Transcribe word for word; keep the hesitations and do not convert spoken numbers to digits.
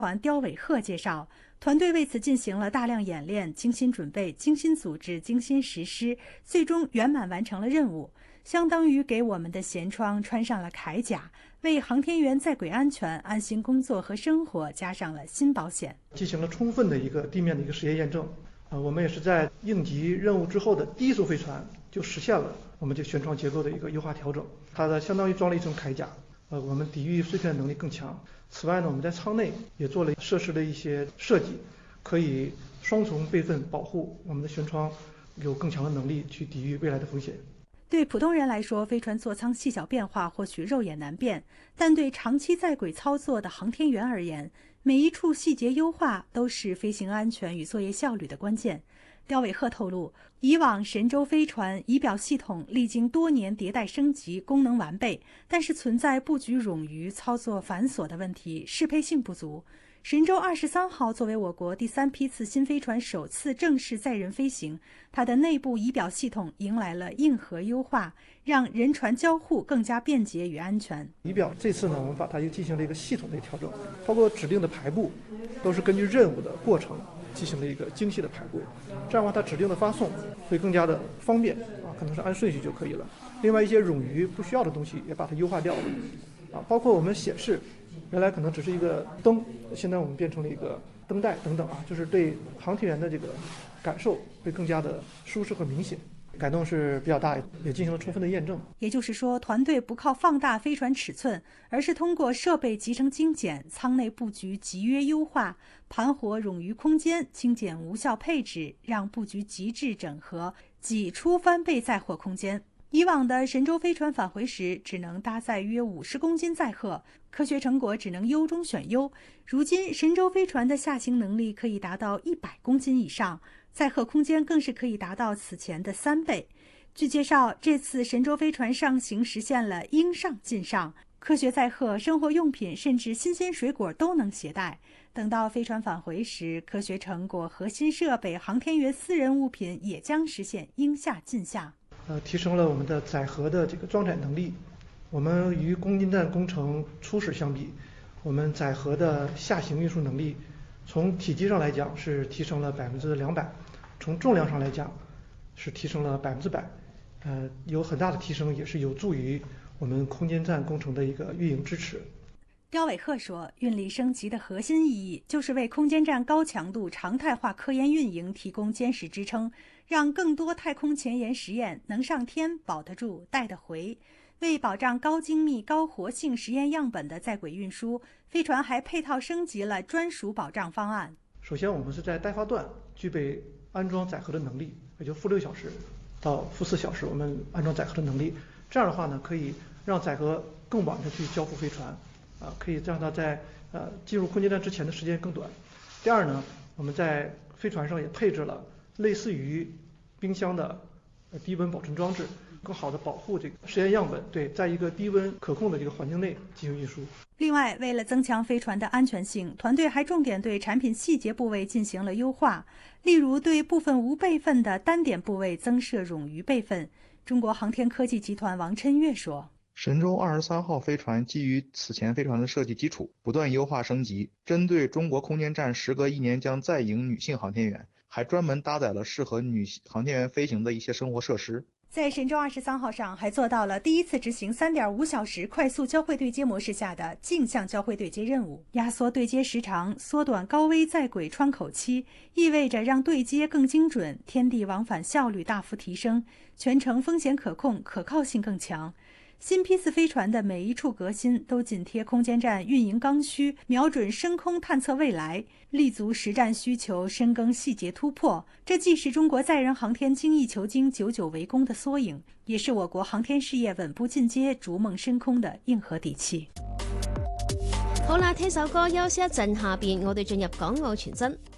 团刁伟鹤介绍，团队为此进行了大量演练，精心准备、精心组织、精心实施，最终圆满完成了任务，相当于给我们的舷窗穿上了铠甲，为航天员在轨安全、安心工作和生活加上了新保险。 进行了充分的一个地面的一个实验验证，呃，我们也是在应急任务之后的第一艘飞船就实现了我们这舷窗结构的一个优化调整，它的相当于装了一层铠甲，呃，我们抵御碎片能力更强。此外呢，我们在舱内也做了设施的一些设计，可以双重备份保护我们的舷窗，有更强的能力去抵御未来的风险。 对普通人来说，飞船座舱细小变化或许肉眼难辨，但对长期在轨操作的航天员而言，每一处细节优化都是飞行安全与作业效率的关键。刁伟鹤透露，以往神舟飞船仪表系统历经多年迭代升级，功能完备，但是存在布局冗余、操作繁琐的问题，适配性不足。神舟二十三号作为我国第三批次新飞船首次正式载人飞行，它的内部仪表系统迎来了硬核优化，让人船交互更加便捷与安全。 仪表这次呢，我们把它又进行了一个系统的调整，包括指定的排布，都是根据任务的过程进行了一个精细的排布，这样的话它指定的发送会更加的方便啊，可能是按顺序就可以了。另外一些冗余不需要的东西也把它优化掉了啊，包括我们显示。原来可能只是一个灯，现在我们变成了一个灯带等等啊，就是对航天员的这个感受会更加的舒适和明显，改动是比较大，也进行了充分的验证。 也就是说，团队不靠放大飞船尺寸，而是通过设备集成精简、舱内布局集约优化、盘活冗余空间、精简无效配置，让布局极致整合，挤出翻倍载货空间。以往的神舟飞船返回时只能搭载约五十公斤载荷，科学成果只能优中选优。如今神舟飞船的下行能力可以达到一百公斤以上，载荷空间更是可以达到此前的三倍。据介绍，这次神舟飞船上行实现了应上尽上，科学载荷、生活用品甚至新鲜水果都能携带。等到飞船返回时，科学成果、核心设备、航天员私人物品也将实现应下尽下。 呃，提升了我们的载荷的这个装载能力。我们与空间站工程初始相比，我们载荷的下行运输能力，从体积上来讲是提升了百分之两百，从重量上来讲是提升了百分之百。呃，有很大的提升，也是有助于我们空间站工程的一个运营支持。 刁伟鹤说，运力升级的核心意义就是为空间站高强度常态化科研运营提供坚实支撑，让更多太空前沿实验能上天、保得住、带得回。为保障高精密、高活性实验样本的在轨运输，飞船还配套升级了专属保障方案。 首先，我们是在待发段具备安装载荷的能力，也就负六小时到负四小时，我们安装载荷的能力。这样的话呢，可以让载荷更晚的去交付飞船，啊，可以让它在呃进入空间站之前的时间更短。第二呢，我们在飞船上也配置了类似于冰箱的低温保存装置，更好的保护这个实验样本，对，在一个低温可控的这个环境内进行运输。 另外，为了增强飞船的安全性，团队还重点对产品细节部位进行了优化，例如对部分无备份的单点部位增设冗余备份。中国航天科技集团王琛岳说， 神舟二十三号飞船基于此前飞船的设计基础，不断优化升级，针对中国空间站时隔一年将载迎女性航天员，还专门搭载了适合女航天员飞行的一些生活设施。 在神舟二十三号上还做到了第一次执行 三点五小时快速交会对接模式下的镜像交会对接任务，压缩对接时长，缩短高危在轨窗口期，意味着让对接更精准，天地往返效率大幅提升，全程风险可控，可靠性更强。新批次飞船的每一处革新都紧贴空间站运营刚需，瞄准深空探测未来，立足实战需求，深耕细节突破。这既是中国载人航天精益求精、久久为功的缩影，也是我国航天事业稳步进阶、逐梦深空的硬核底气。 好啦，聽首歌休息一陣，下邊我哋進入港澳全真。